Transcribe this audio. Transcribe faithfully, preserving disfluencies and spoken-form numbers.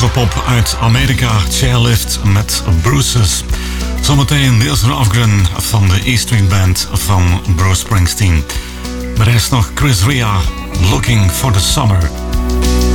electropop uit Amerika, Chairlift met Bruises. Zometeen Niels Ravgren van de E Street Band van Bruce Springsteen. Maar er is nog Chris Rea, Looking for the Summer.